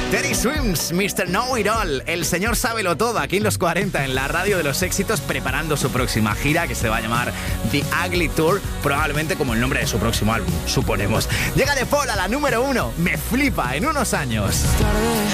Teddy Swims, Mr. Know It All, el señor sábelo todo, aquí en los 40, en la radio de los éxitos, preparando su próxima gira que se va a llamar The Ugly Tour, probablemente como el nombre de su próximo álbum, suponemos. Llega de Paul a la número 1, me flipa en unos años. Tarde,